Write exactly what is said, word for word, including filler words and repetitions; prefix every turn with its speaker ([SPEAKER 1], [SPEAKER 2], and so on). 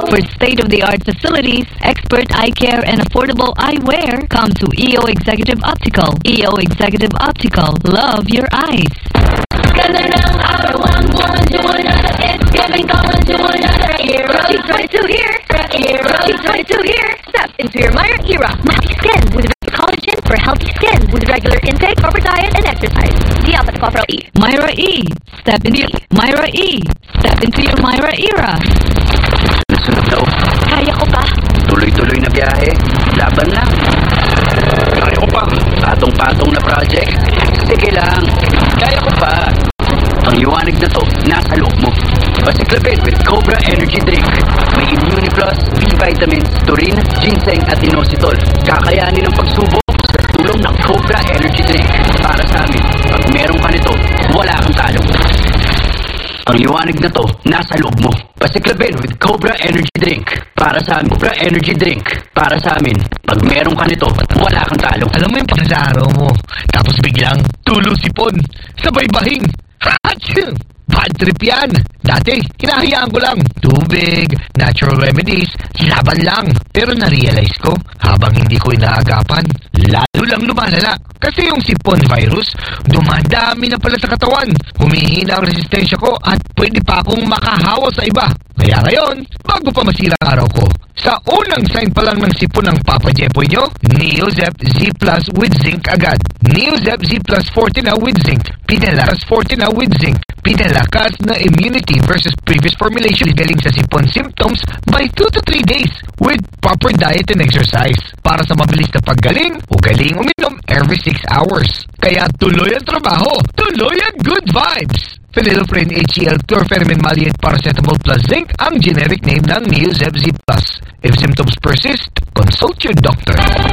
[SPEAKER 1] For state-of-the-art facilities, expert eye care, and affordable eyewear, come to E O Executive Optical. E O Executive Optical. Love your eyes.
[SPEAKER 2] Gonna know our one woman to another. It's giving going to another era. She's twenty-two here. Era. She's twenty-two here. Step into your Myra era. Mighty Skin with collagen for healthy skin with regular intake, proper diet, and exercise. Di apat na Copro E.
[SPEAKER 1] Myra E. Step into Myra E. Step into your Myra era.
[SPEAKER 3] Sunod daw.
[SPEAKER 2] Kaya ko pa.
[SPEAKER 3] Tuloy-tuloy na biyahe. Laban lang. Kaya ko pa. Patong-patong na project. Sige lang. Kaya ko pa. Ang liwanag na to, nasa loob mo. Pasiklabin with Cobra Energy Drink. May Immuniplus, B-vitamins, taurine, ginseng at inositol. Kakayanin ang pagsubok sa tulong ng Cobra Energy Drink. Para sa amin, pag meron ka nito, wala kang talo. Ang liwanag na to, nasa loob mo. Pasiklabin with Cobra Energy Drink. Para sa amin, Cobra Energy Drink. Para sa amin, pag meron ka nito, wala kang talo.
[SPEAKER 4] Alam mo yung pagkasaraw mo, tapos biglang tulo sipon, sabay bahing. Hachoo! Bad trip yan. Dati, hinahayaan ko lang. Tubig, natural remedies, laban lang. Pero na-realize ko, habang hindi ko inaagapan, lalo lang lumalala. Kasi yung sipon virus, dumadami na pala sa katawan. Humihina ang resistensya ko at pwede pa akong makahawa sa iba. Kaya ngayon, bago pa masira ang araw ko, sa unang sign pa lang ng sipon ng Papa Jepoy nyo, Neozep Z Plus with Zinc agad. Neozep Z Plus forty na with Zinc. Pinalakas forty na with Zinc. Pinalakas na immunity versus previous formulation. Galing sa sipon symptoms by two to three days with proper diet and exercise. Para sa mabilis na paggaling, ugaling uminom every six hours. Kaya tuloy ang trabaho, tuloy ang good vibes. Phenylephrine H C L, chlorpheniramine maleate, paracetamol plus zinc ang generic name ng Neozep Z Plus. If symptoms persist, consult your doctor.